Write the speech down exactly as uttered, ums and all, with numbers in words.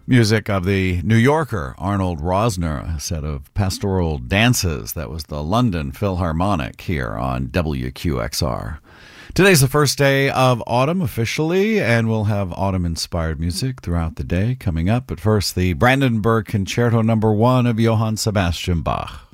Music of the New Yorker, Arnold Rosner, a set of pastoral dances. That was the London Philharmonic here on W Q X R. Today's the first day of autumn officially, and we'll have autumn-inspired music throughout the day coming up. But first, the Brandenburg Concerto Number One of Johann Sebastian Bach.